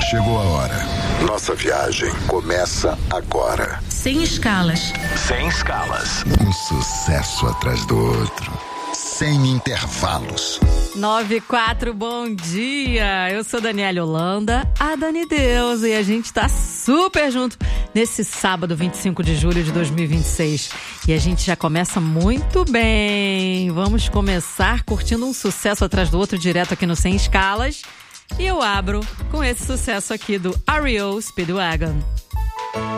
Chegou a hora. Nossa viagem começa agora. Sem escalas. Sem escalas. Um sucesso atrás do outro. Sem intervalos. 9-4, bom dia! Eu sou Daniela Holanda, a Dani Deus, e a gente tá super junto nesse sábado 25 de julho de 2026. E a gente já começa muito bem. Vamos começar curtindo um sucesso atrás do outro direto aqui no Sem Escalas. E eu abro com esse sucesso aqui do R.E.O. Speedwagon.